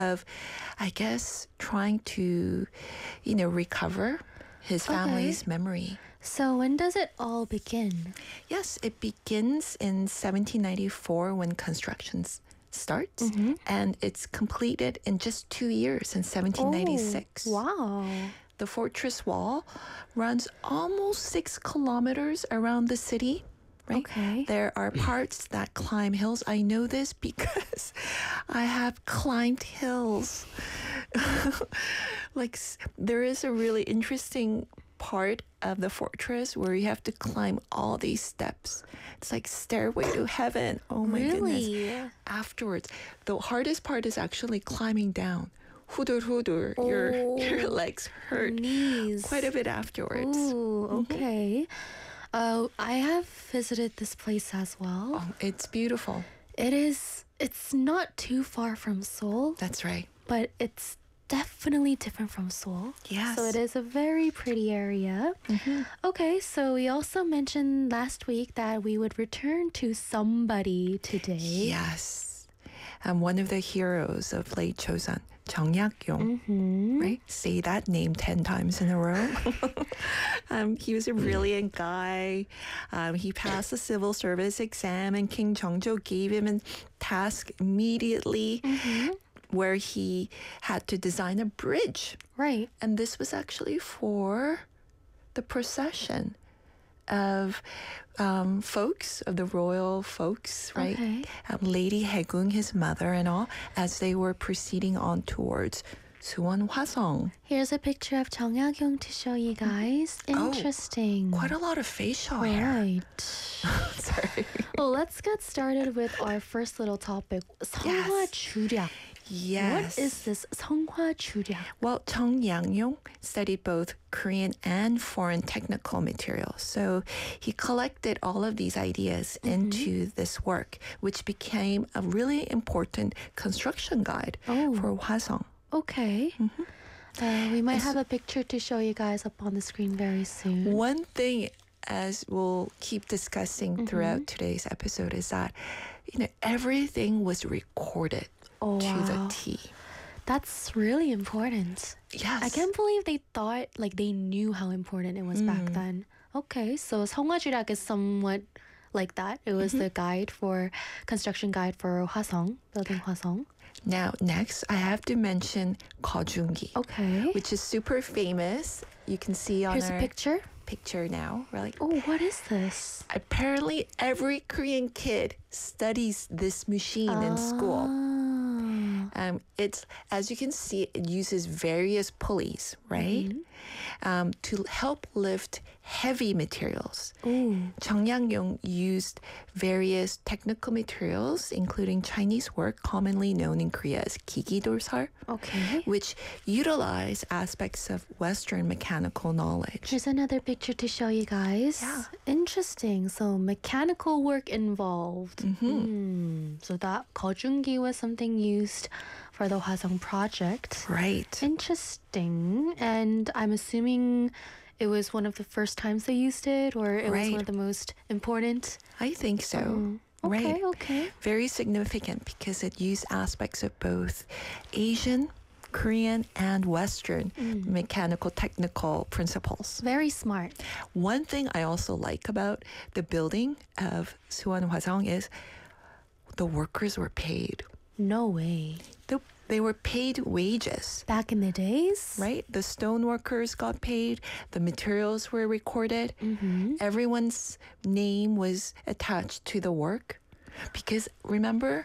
of, I guess, trying to, recover his family's memory. So when does it all begin? Yes, it begins in 1794 when construction starts, and it's completed in just 2 years in 1796. Oh, wow. The fortress wall runs almost 6 kilometers around the city. Right? Okay. There are parts that climb hills. I know this because I have climbed hills. There is a really interesting part of the fortress where you have to climb all these steps. It's like stairway to heaven. Oh my goodness. Afterwards, the hardest part is actually climbing down. 후들후들. Your legs hurt Knees. quite a bit afterwards. Ooh, okay. I have visited this place as well. Oh, it's beautiful. It's not too far from Seoul, That's right. but it's definitely different from Seoul. Yes. So it is a very pretty area. Okay, so we also mentioned last week that we would return to somebody today. Yes. One of the heroes of late Chosun, Chung Yak-yong, right? Say that name 10 times in a row. He was a brilliant guy. He passed the civil service exam, and King Jeongjo gave him a task immediately where he had to design a bridge. Right. And this was actually for the procession of folks, of the royal folks, right? Okay. Lady Haegung, his mother, and all, as they were proceeding on towards Suwon Hwasong. Here's a picture of Chung Yak-yong to show you guys. Interesting. Quite a lot of facial hair. Right. Sorry. Well, let's get started with our first little topic. 성화 주략. Yes. What is this 성화 주략? Well, Chung Yang-yong studied both Korean and foreign technical materials. So he collected all of these ideas into this work, which became a really important construction guide for Hwasong. Okay. We might have a picture to show you guys up on the screen very soon. One thing, as we'll keep discussing throughout today's episode, is that everything was recorded to the T. That's really important. Yes. I can't believe they thought they knew how important it was back then. Okay, so 성화주략 is somewhat like that. It was the construction guide for Hwasong, building Hwasong. Now, next, I have to mention Gojungi, Okay. which is super famous. You can see on Here's our a picture. picture now. We're like, Oh, what is this? apparently every Korean kid studies this machine in school. It's, as you can see, it uses various pulleys, right? To help lift heavy materials. Chung Yang-yong used various technical materials, including Chinese work commonly known in Korea as 기기돌살, Okay. which utilize aspects of Western mechanical knowledge. Here's another picture to show you guys. Yeah. Interesting. So mechanical work involved. So that 거중기 was something used for the Hwasong project. Right. Interesting. And I'm assuming it was one of the first times they used it, or it was Right. one of the most important. I think so. Okay, Right. okay. Very significant because it used aspects of both Asian, Korean, and Western mechanical technical principles. Very smart. One thing I also like about the building of Suwon Hwasong is the workers were paid. No way. They were paid wages. Back in the days? Right? The stone workers got paid, the materials were recorded, everyone's name was attached to the work. Because remember,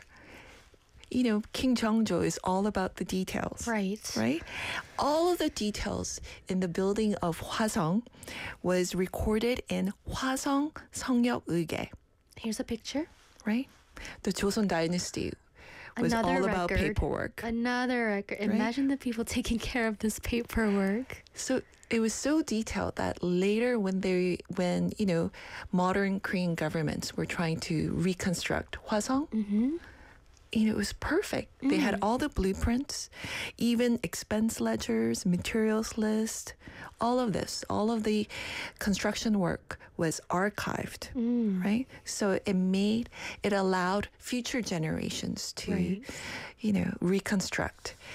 King Jeongjo is all about the details. Right. Right? All of the details in the building of Hwasong was recorded in Hwasong Seongyok Euge, Here's a picture. right? The Joseon dynasty was all about paperwork. Another record. Imagine the people taking care of this paperwork. So it was so detailed that later when modern Korean governments were trying to reconstruct Hwasong, it was perfect. They had all the blueprints, even expense ledgers, materials list, all of this, all of the construction work was archived, right? So it allowed future generations to, Right. reconstruct.